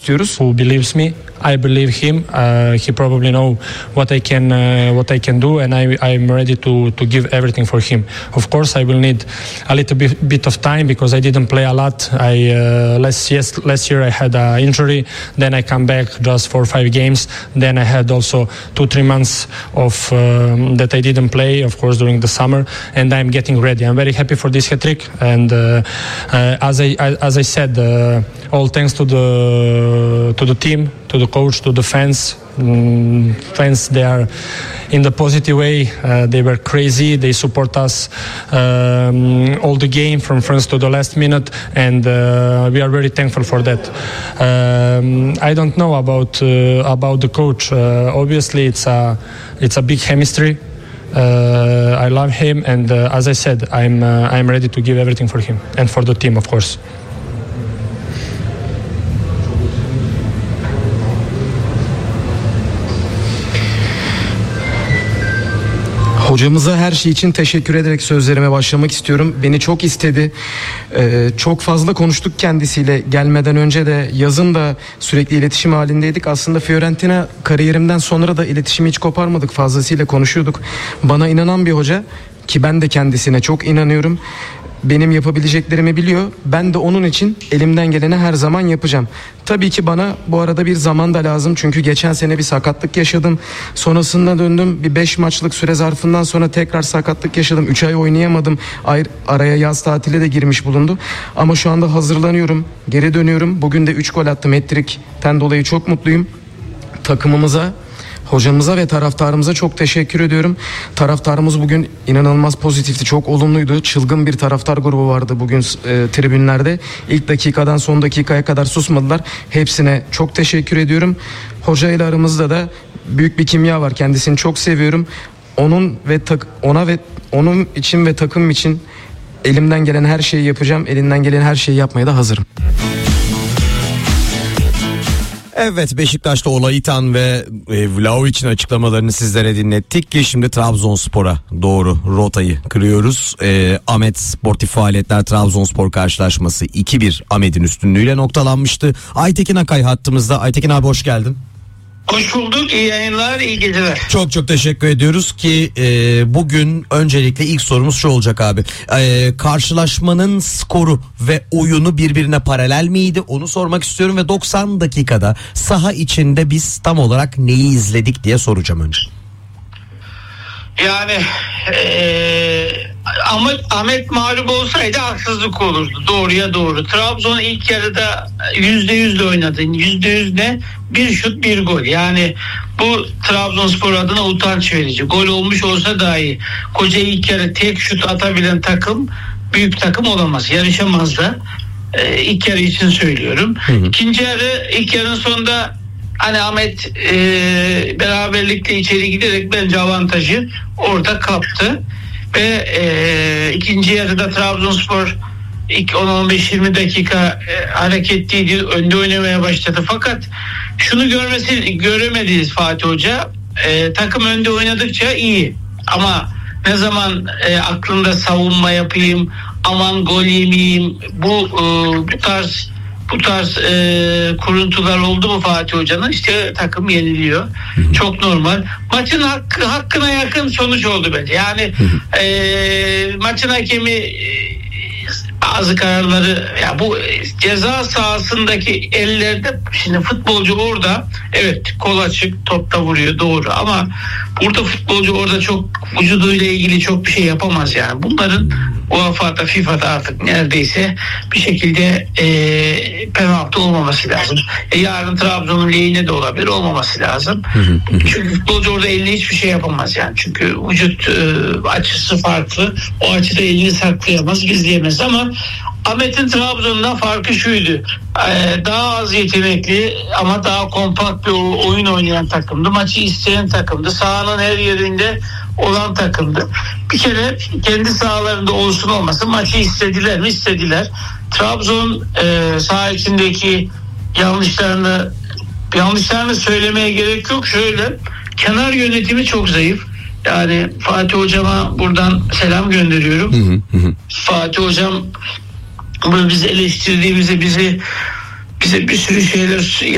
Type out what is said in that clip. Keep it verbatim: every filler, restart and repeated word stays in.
istiyoruz. Who believes me? I believe him. Uh, he probably know what I can uh, what I can do, and I I'm ready to to give everything for him. Of course, I will need a little bit, bit of time because I didn't play a lot. I uh, last yes last year I had an injury. Then I come back just for five games. Then I had also two three months of um, that I didn't play. Of course, during the summer, and I'm getting ready. I'm very happy for this hat trick, and uh, uh, as I as I said, uh, all thanks to the to the team, to the coach, to the fans. Mm, fans, they are in the positive way. Uh, they were crazy. They support us um, all the game from first to the last minute, and uh, we are very thankful for that. Um, I don't know about uh, about the coach. Uh, obviously, it's a it's a big chemistry. Uh, I love him, and uh, as I said, I'm uh, I'm ready to give everything for him and for the team, of course. Hocamıza her şey için teşekkür ederek sözlerime başlamak istiyorum. Beni çok istedi. Ee, çok fazla konuştuk kendisiyle. Gelmeden önce de yazın da sürekli iletişim halindeydik. Aslında Fiorentina kariyerimden sonra da iletişimi hiç koparmadık. Fazlasıyla konuşuyorduk. Bana inanan bir hoca ki ben de kendisine çok inanıyorum. Benim yapabileceklerimi biliyor. Ben de onun için elimden geleni her zaman yapacağım. Tabii ki bana bu arada bir zaman da lazım. Çünkü geçen sene bir sakatlık yaşadım. Sonrasında döndüm. Bir beş maçlık süre zarfından sonra tekrar sakatlık yaşadım. üç ay oynayamadım. Araya yaz tatili de girmiş bulundu. Ama şu anda hazırlanıyorum. Geri dönüyorum. Bugün de üç gol attım. Hat-trick'ten dolayı çok mutluyum. Takımımıza, hocamıza ve taraftarımıza çok teşekkür ediyorum. Taraftarımız bugün inanılmaz pozitifti, çok olumluydu. Çılgın bir taraftar grubu vardı bugün e, tribünlerde. İlk dakikadan son dakikaya kadar susmadılar. Hepsine çok teşekkür ediyorum. Hoca ile aramızda da büyük bir kimya var. Kendisini çok seviyorum. Onun ve tak, ona ve onun için ve takım için elimden gelen her şeyi yapacağım. Elinden gelen her şeyi yapmaya da hazırım. Evet, Beşiktaş'ta Olayitan ve e, Vlahovic'in açıklamalarını sizlere dinlettik ki şimdi Trabzonspor'a doğru rotayı kırıyoruz. E, Ahmet Sportif Faaliyetler Trabzonspor karşılaşması iki bir Ahmet'in üstünlüğüyle noktalanmıştı. Aytekin Akay hattımızda. Aytekin abi hoş geldin. Hoş bulduk. İyi yayınlar, iyi geceler. Çok çok teşekkür ediyoruz ki e, bugün öncelikle ilk sorumuz şu olacak abi. E, karşılaşmanın skoru ve oyunu birbirine paralel miydi? Onu sormak istiyorum ve doksan dakikada saha içinde biz tam olarak neyi izledik diye soracağım önce. Yani ee, Ahmet, Ahmet mağlup olsaydı haksızlık olurdu. Doğruya doğru. Trabzon ilk yarıda yüzde yüzle oynadı. Yüzde yüz ne? Bir şut bir gol. Yani bu Trabzonspor adına utanç verici. Gol olmuş olsa dahi koca ilk yarı tek şut atabilen takım büyük takım olamaz. Yarışamaz da. Ee, ilk yarı için söylüyorum. Hı hı. İkinci yarı, ilk yarının sonunda hani Ahmet e, beraberlikle içeri giderek bence avantajı orada kaptı. Ve e, ikinci yarıda Trabzonspor ilk on on beş yirmi dakika e, hareketliydi. Önde oynamaya başladı. Fakat şunu görmesi göremediyiz Fatih Hoca. E, takım önde oynadıkça iyi. Ama ne zaman e, aklında savunma yapayım, aman gol yemeyeyim, bu e, bu tarz bu tarz e, kuruntular oldu mu Fatih Hoca'nın, işte takım yeniliyor. Çok normal. Maçın hakkı, hakkına yakın sonuç oldu bence. Yani e, maçın hakemi e, bazı kararları, ya bu ceza sahasındaki ellerde, şimdi futbolcu orada evet kol açık topta vuruyor, doğru, ama burada futbolcu orada çok vücuduyla ilgili çok bir şey yapamaz yani. Bunların UEFA'da, FIFA'da artık neredeyse bir şekilde e, penaltı olmaması lazım. E, yarın Trabzon'un lehine de olabilir, olmaması lazım. Çünkü futbolcu orada eline hiçbir şey yapamaz yani. Çünkü vücut e, açısı farklı. O açıda elini saklayamaz, gizleyemez. Ama Ahmet'in Trabzon'dan farkı şuydu. Ee, daha az yetenekli ama daha kompakt bir oyun oynayan takımdı. Maçı isteyen takımdı. Sahanın her yerinde olan takımdı. Bir kere kendi sahalarında olsun olmasın maçı istediler mi? İstediler. Trabzon e, saha içindeki yanlışlarını yanlışlarını söylemeye gerek yok. Şöyle, kenar yönetimi çok zayıf. Yani Fatih Hocama buradan selam gönderiyorum. Hı hı hı. Fatih Hocam bunu biz eleştirdiğimizde bizi bize bir sürü şeyler